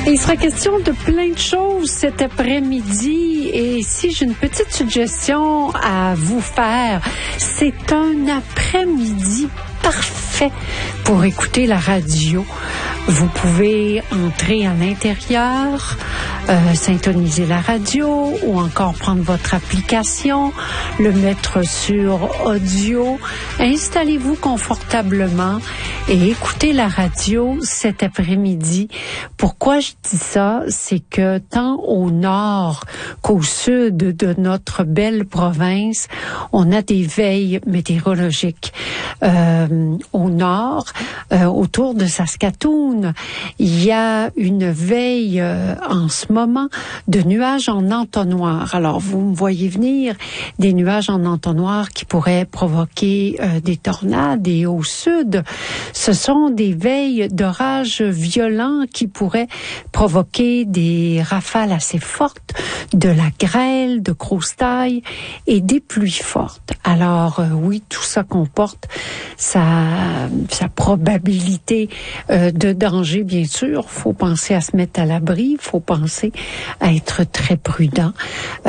Et il sera question de plein de choses cet après-midi. Et si j'ai une petite suggestion à vous faire, c'est un après-midi parfait pour écouter la radio. Vous pouvez entrer à l'intérieur, syntoniser la radio ou encore prendre votre application, le mettre sur audio, installez-vous confortablement et écoutez la radio cet après-midi. Pourquoi je dis ça? C'est que tant au nord qu'au sud de notre belle province, on a des veilles météorologiques. Au nord, autour de Saskatoon, il y a une veille en ce moment de nuages en entonnoir. Alors, vous me voyez venir, des nuages en entonnoir qui pourraient provoquer des tornades. Et au sud, ce sont des veilles d'orages violents qui pourraient provoquer des rafales assez fortes, de la grêle, de grosses tailles et des pluies fortes. Alors, oui, tout ça comporte sa probabilité de danger, bien sûr. Faut penser à se mettre à l'abri, faut penser à être très prudent.